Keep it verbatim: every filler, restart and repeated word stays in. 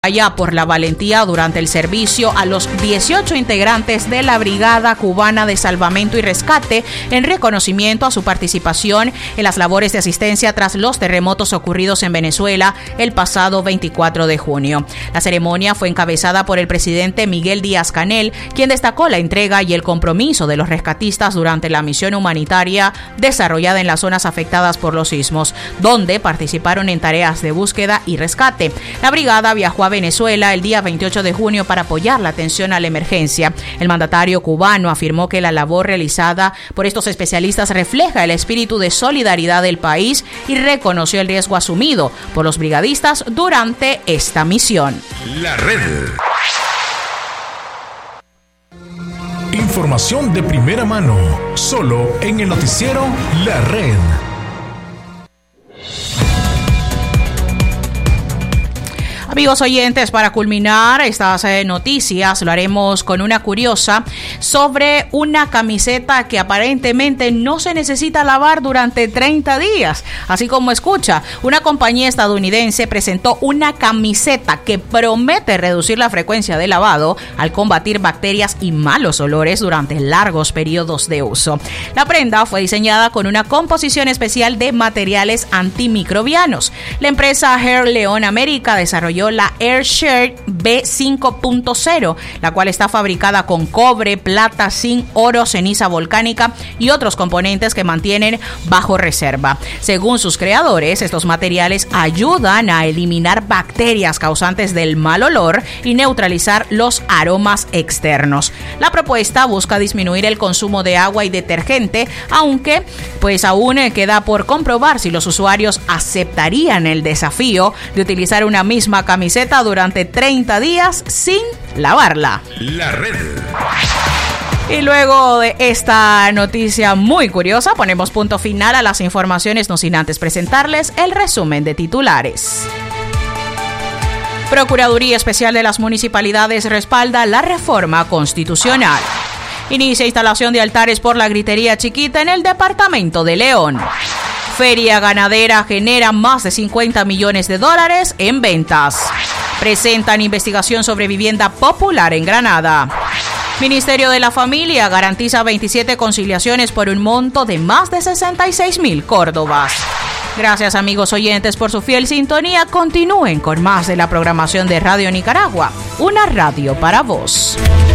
Allá por la valentía durante el servicio a los dieciocho integrantes de la Brigada Cubana de Salvamento y Rescate en reconocimiento a su participación en las labores de asistencia tras los terremotos ocurridos en Venezuela el pasado veinticuatro de junio. La ceremonia fue encabezada por el presidente Miguel Díaz-Canel, quien destacó la entrega y el compromiso de los rescatistas durante la misión humanitaria desarrollada en las zonas afectadas por los sismos, donde participaron en tareas de búsqueda y rescate. La brigada viajó a Venezuela el día veintiocho de junio para apoyar la atención a la emergencia. El mandatario cubano afirmó que la labor realizada por estos especialistas refleja el espíritu de solidaridad del país y reconoció el riesgo asumido por los brigadistas durante esta misión. La red. Información de primera mano, solo en el noticiero La Red. Amigos oyentes, para culminar estas eh, noticias, lo haremos con una curiosa sobre una camiseta que aparentemente no se necesita lavar durante treinta días. Así como escucha, una compañía estadounidense presentó una camiseta que promete reducir la frecuencia de lavado al combatir bacterias y malos olores durante largos periodos de uso. La prenda fue diseñada con una composición especial de materiales antimicrobianos. La empresa Hair Leon America desarrolló la AirShirt B cinco punto cero, la cual está fabricada con cobre, plata, zinc, oro, ceniza volcánica y otros componentes que mantienen bajo reserva. Según sus creadores, estos materiales ayudan a eliminar bacterias causantes del mal olor y neutralizar los aromas externos. La propuesta busca disminuir el consumo de agua y detergente, aunque pues aún queda por comprobar si los usuarios aceptarían el desafío de utilizar una misma camiseta durante treinta días sin lavarla. La red. Y luego de esta noticia muy curiosa, ponemos punto final a las informaciones, no sin antes presentarles el resumen de titulares. Procuraduría Especial de las Municipalidades respalda la reforma constitucional. Inicia instalación de altares por la gritería chiquita en el departamento de León. Feria ganadera genera más de cincuenta millones de dólares en ventas. Presentan investigación sobre vivienda popular en Granada. Ministerio de la Familia garantiza veintisiete conciliaciones por un monto de más de sesenta y seis mil córdobas. Gracias, amigos oyentes, por su fiel sintonía. Continúen con más de la programación de Radio Nicaragua, una radio para vos.